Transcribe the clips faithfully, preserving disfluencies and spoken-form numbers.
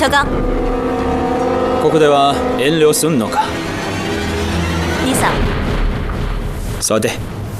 長官。 ここでは遠慮すんのか。 兄さん。 座って。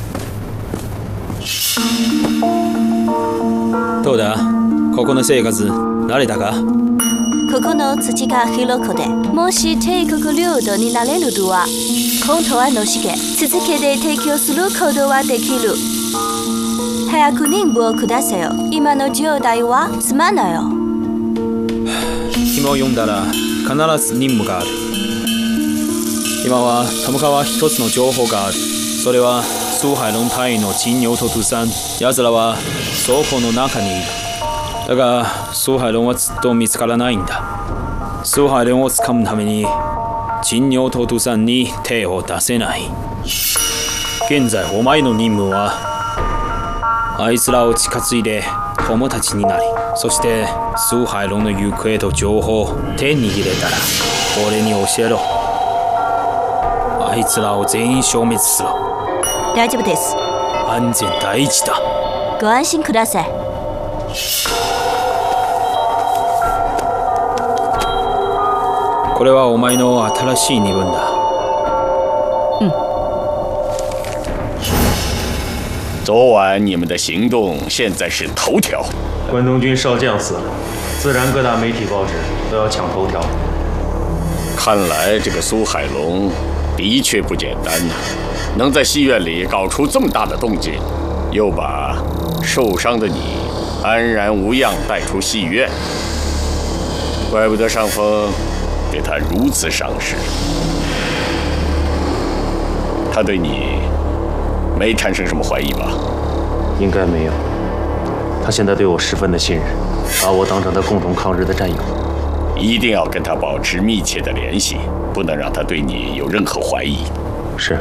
どうだ、ここの生活慣れたか？ ここの土が広くて、もし帝国領土になれるとは、本当はのしけ、続けて提供することはできる。早く任務をくださいよ。今の状態はすまないよ。 紐を読んだら必ず任務がある。今はトムカは一つの情報がある。それは苏海龍隊員の金牛とトゥサン。奴らは倉庫の中にいる。だが蘇海龍はずっと見つからないんだ。蘇海龍を掴むために金牛とトゥサンに手を出せない。現在お前の任務はあいつらを近づいて友達になり、そして蘇海龍の行方と情報を手に入れたら俺に教えろ。あいつらを全員消滅する。 大丈夫です。 安全第一だ。 ご安心ください。 これはお前の新しい身分だ。 うん。 昨晚你们的行动现在是头条。 关东军少将死了，自然各大媒体报纸都要抢头条。 看来这个苏海龙的确不简单呐、啊，能在戏院里搞出这么大的动静，又把受伤的你安然无恙带出戏院，怪不得上峰对他如此赏识。他对你没产生什么怀疑吧？ 应该没有。他现在对我十分的信任，把我当成他共同抗日的战友。 一定要跟他保持密切的联系，不能让他对你有任何怀疑。 是。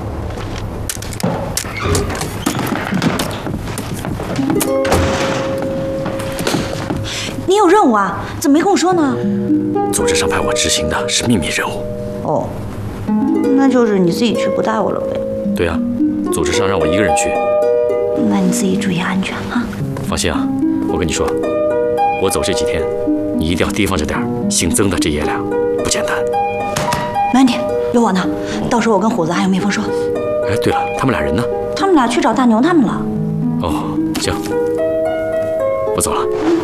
你有任务啊？怎么没跟我说呢？ 组织上派我执行的是秘密任务。 哦，那就是你自己去，不带我了呗？ 对啊，组织上让我一个人去。 那你自己注意安全啊。 放心啊，我跟你说，我走这几天，你一定要提防着点姓曾的这爷俩，不简单。 没问题，有我呢。到时候我跟虎子还有蜜蜂说。 哎，对了，他们俩人呢？ 他们俩去找大牛他们了。 哦，行，我走了。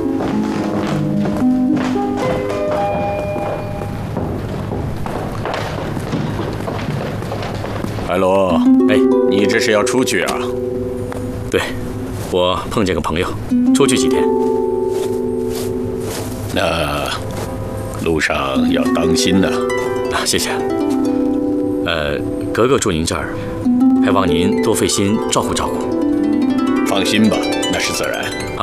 海龙， 哎， 你这是要出去啊？ 对，我碰见个朋友，出去几天。 那路上要当心呢。 啊，谢谢。呃，格格住您这儿，还望您多费心照顾照顾。 放心吧，那是自然。 啊，